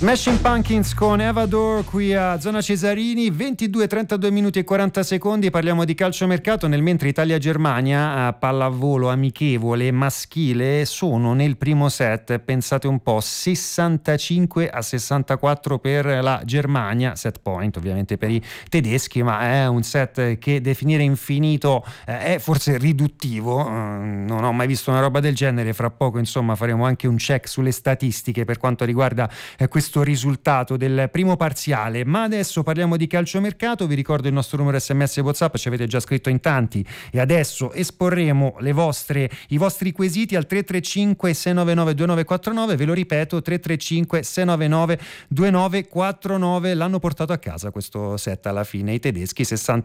Smashing Pumpkins con Evador qui a Zona Cesarini, 22, 32 minuti e 40 secondi. Parliamo di calciomercato nel mentre Italia-Germania a pallavolo amichevole maschile sono nel primo set, pensate un po', 65-64 per la Germania, set point ovviamente per i tedeschi, ma è un set che definire infinito è forse riduttivo. Non ho mai visto una roba del genere. Fra poco insomma faremo anche un check sulle statistiche per quanto riguarda questo risultato del primo parziale. Ma adesso parliamo di calciomercato. Vi ricordo il nostro numero SMS e WhatsApp, ci avete già scritto in tanti e adesso esporremo i vostri quesiti al 335 699 2949. Ve lo ripeto, 335 699 2949. L'hanno portato a casa questo set alla fine i tedeschi,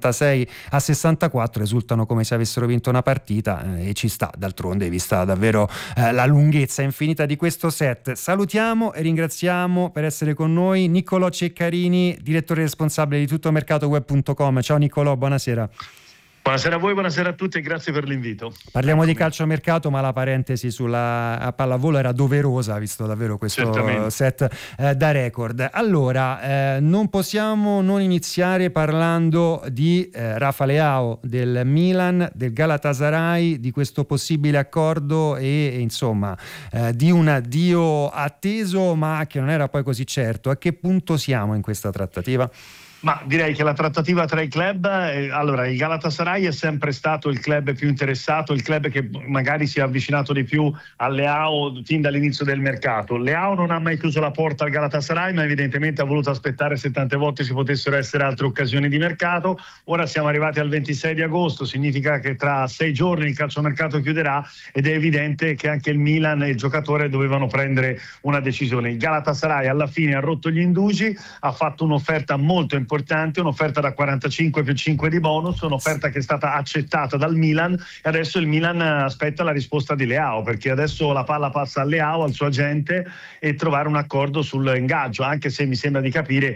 66-64, risultano come se avessero vinto una partita e ci sta, d'altronde, vista davvero la lunghezza infinita di questo set. Salutiamo e ringraziamo per essere con noi Niccolò Ceccarini, direttore responsabile di tuttomercatoweb.com. Ciao Niccolò, buonasera. Buonasera a voi, buonasera a tutti e grazie per l'invito. Parliamo di calciomercato, ma la parentesi sulla pallavolo era doverosa, visto davvero questo set da record. Allora, non possiamo non iniziare parlando di Rafa Leao, del Milan, del Galatasaray, di questo possibile accordo e insomma di un addio atteso ma che non era poi così certo. A che punto siamo in questa trattativa? Ma direi che la trattativa tra i club, allora il Galatasaray è sempre stato il club più interessato, il club che magari si è avvicinato di più a Leao fin dall'inizio del mercato. Leao non ha mai chiuso la porta al Galatasaray, ma evidentemente ha voluto aspettare se tante volte ci potessero essere altre occasioni di mercato. Ora siamo arrivati al 26 di agosto, significa che tra 6 giorni il calciomercato chiuderà ed è evidente che anche il Milan e il giocatore dovevano prendere una decisione. Il Galatasaray alla fine ha rotto gli indugi, ha fatto un'offerta molto importante, un'offerta da 45 più 5 di bonus, un'offerta che è stata accettata dal Milan e adesso il Milan aspetta la risposta di Leao, perché adesso la palla passa a Leao, al suo agente, e trovare un accordo sull'ingaggio, anche se mi sembra di capire